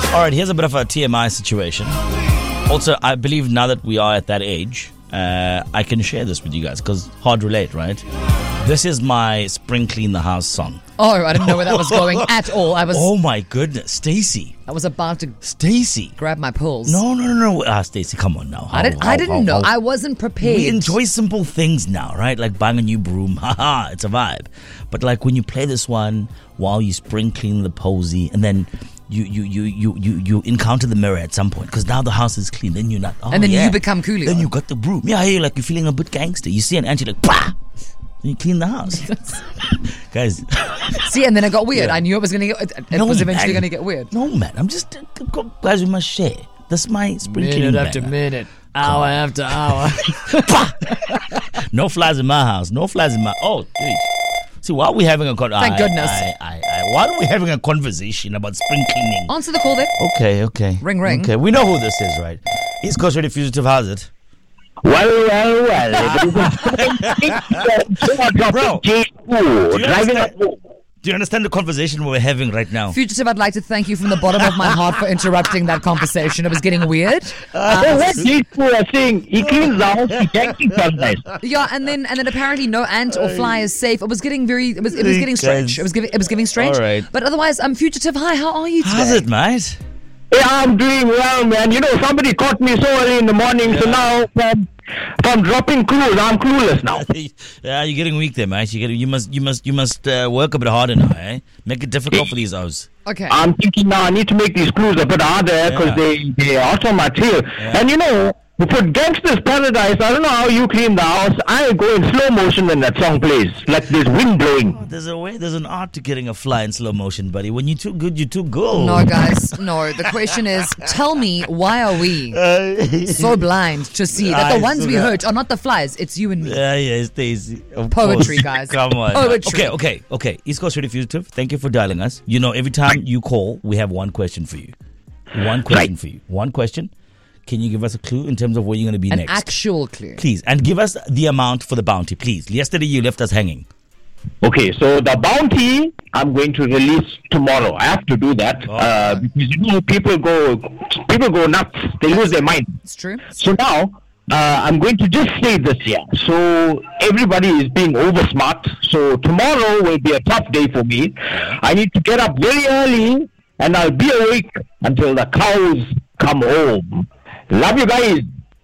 All right, here's a bit of a TMI situation. Also, I believe now that we are at that age, I can share this with you guys because hard relate, right? This is my Spring Clean the House song. Oh, I didn't know where that was going at all. Oh my goodness, Stacey. I was about to Stacey. grab my pearls. No. Stacey, come on now. I didn't know. I wasn't prepared. We enjoy simple things now, right? Like buying a new broom. Haha, it's a vibe. But like when you play this one while you spring clean the posy and then you encounter the mirror at some point because now the house is clean. Then you're not. Oh, and then yeah. you become Coolio. Then you got the broom. Yeah, you're like you're feeling a bit gangster. You see an ant, you're like, bah! Then you clean the house. Guys. See, and then it got weird. Yeah. I knew it was going to get. It was eventually going to get weird. No, man. I'm just guys. We must share. That's my spring cleaning. Minute after minute, hour after hour. No flies in my house. No flies in my. Oh, dude. See, why are we having a Thank goodness. Why are we having a conversation about spring cleaning? Answer the call then. Okay. Ring. Okay, we know who this is, right? East Coast Radio Fugitive. How's it? Well. Bro, do you understand the conversation we're having right now? Fugitive, I'd like to thank you from the bottom of my heart for interrupting that conversation. It was getting weird. What these two are saying, he cleans the house, he technically does nice. Yeah, and then apparently no ant or fly is safe. It was getting getting strange. It was giving strange. All right. But otherwise, Fugitive, hi, how are you today? How's it, mate? Yeah, I'm doing well, man. You know, somebody caught me so early in the morning, so now from dropping clues, I'm clueless now. Yeah, you're getting weak there, mate. You must work a bit harder now, eh? Make it difficult for these O's. Okay. I'm thinking now I need to make these clues a bit harder because they are on my tail. Yeah. And you know, for Gangster's Paradise, I don't know how you clean the house. I go in slow motion when that song plays, like there's wind blowing. Oh, there's an art to getting a fly in slow motion, buddy. When you're too good, you're too good. No, guys, no. The question is, tell me, why are we so blind to see that the ones we hurt are not the flies, it's you and me. Yeah, Stacey. Poetry, course. guys. Come on. Poetry. Okay. East Coast Radio Fugitive, thank you for dialing us. You know, every time you call, we have one question for you. One question. Can you give us a clue in terms of where you're going to be next? An actual clue. Please. And give us the amount for the bounty, please. Yesterday you left us hanging. Okay, so the bounty I'm going to release tomorrow. I have to do that because you know people go nuts. They lose their mind. It's true. So now I'm going to just say this here. So everybody is being over smart. So tomorrow will be a tough day for me. I need to get up very early and I'll be awake until the cows come home. Love you guys.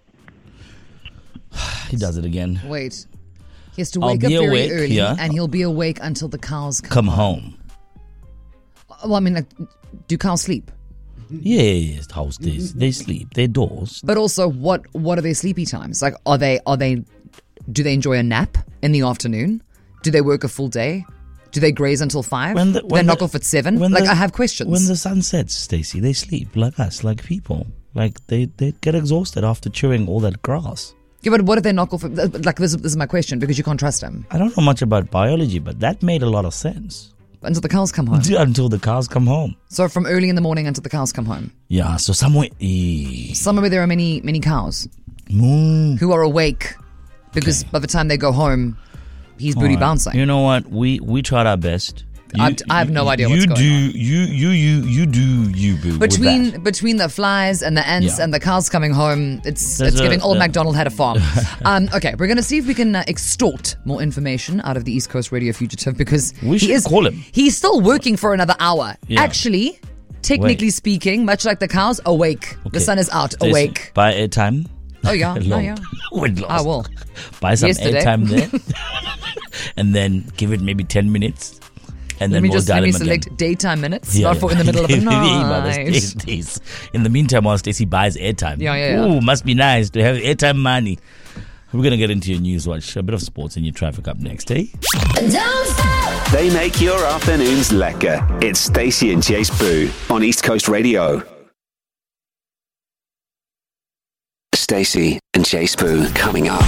He does it again. Wait. He has to wake up very early and he'll be awake until the cows come home. Well, I mean, like, do cows sleep? Yes, house days. They sleep. They're doors. But also, what are their sleepy times? Like, do they enjoy a nap in the afternoon? Do they work a full day? Do they graze until 5? Do they knock off at 7? I have questions. When the sun sets, Stacey, they sleep like us, like people. Like, they get exhausted after chewing all that grass. Yeah, but what if they knock off? Like, this is my question, because you can't trust them. I don't know much about biology, but that made a lot of sense. Until the cows come home. Until the cows come home. So from early in the morning until the cows come home. Yeah, so somewhere where there are many, many cows who are awake because by the time they go home, he's booty bouncing. You know what? We tried our best. I have no idea what's going on. You do you, boo. Between the flies and the ants and the cows coming home, it's giving old MacDonald had a farm. Okay, we're going to see if we can extort more information out of the East Coast Radio Fugitive because we should call him. He's still working for another hour. Yeah. Actually, technically speaking, much like the cows, awake. Okay. The sun is out, awake. Buy airtime. Oh yeah, I will. Buy some airtime there, and then give it maybe 10 minutes. And let me select daytime minutes, not for in the middle of the night. In the meantime, while Stacey buys airtime. Yeah. Ooh, must be nice to have airtime money. We're going to get into your news watch. A bit of sports and your traffic up next, eh? They make your afternoons lekker. It's Stacey and Chase Boo on East Coast Radio. Stacey and Chase Boo coming up.